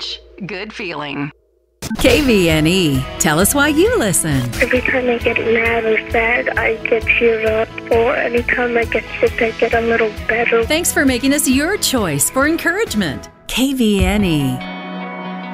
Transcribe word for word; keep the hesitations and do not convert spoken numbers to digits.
Courage. Good feeling. K V N E. Tell us why you listen. Every time I get mad or sad, I get cheered up. Or anytime I get sick, I get a little better. Thanks for making us your choice for encouragement. K V N E.